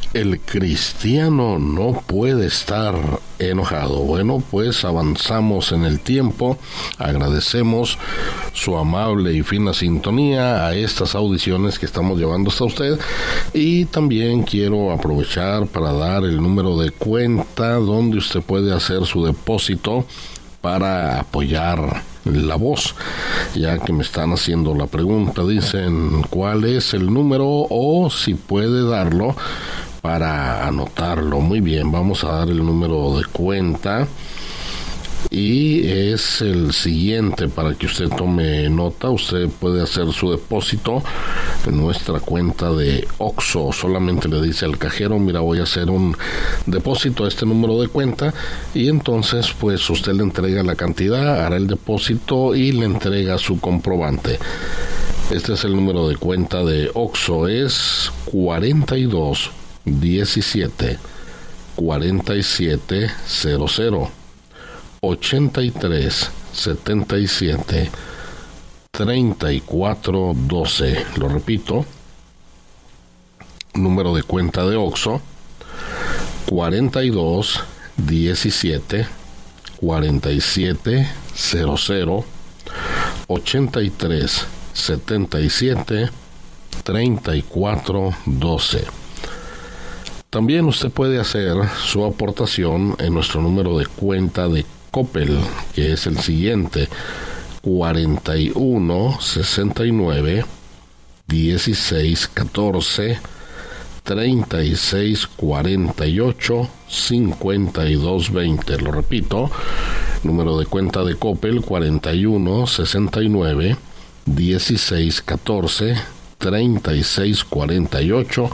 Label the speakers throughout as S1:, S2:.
S1: El cristiano no puede estar enojado. Bueno, pues avanzamos en el tiempo. Agradecemos su amable y fina sintonía a estas audiciones que estamos llevando hasta usted. Y también quiero aprovechar para dar el número de cuenta donde usted puede hacer su depósito para apoyar la voz, ya que me están haciendo la pregunta. Dicen cuál es el número o si puede darlo para anotarlo. Muy bien, vamos a dar el número de cuenta y es el siguiente para que usted tome nota. Usted puede hacer su depósito en nuestra cuenta de OXXO. Solamente le dice al cajero: mira, voy a hacer un depósito a este número de cuenta, y entonces pues usted le entrega la cantidad, hará el depósito y le entrega su comprobante. Este es el número de cuenta de OXXO, es 42 17 47 00 83 77 34 12. Lo repito, número de cuenta de OXXO: 42 17 47 00 83 77 34 12. También usted puede hacer su aportación en nuestro número de cuenta de Coppel, que es el siguiente: 41 69 16 14 36 48 52 20. Lo repito, número de cuenta de Coppel: 41 69 16 14 36 48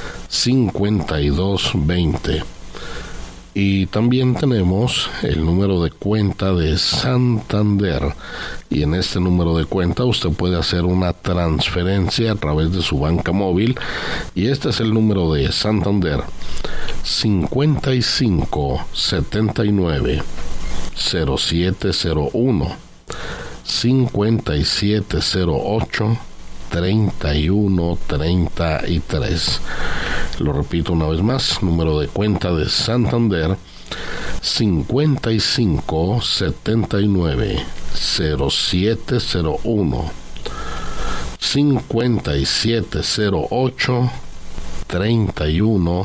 S1: 52 20. Y también tenemos el número de cuenta de Santander, y en este número de cuenta usted puede hacer una transferencia a través de su banca móvil, y este es el número de Santander: 55 79 0701 5708 31 33. Lo repito una vez más, número de cuenta de Santander: 55 79 0701 5708 31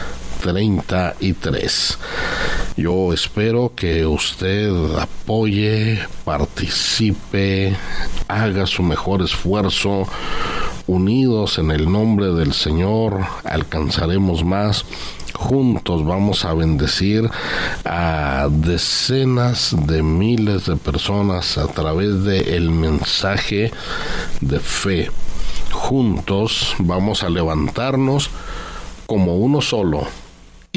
S1: 33. Yo espero que usted apoye, participe, haga su mejor esfuerzo. Unidos en el nombre del Señor alcanzaremos más. Juntos vamos a bendecir a decenas de miles de personas a través del mensaje de fe. Juntos vamos a levantarnos como uno solo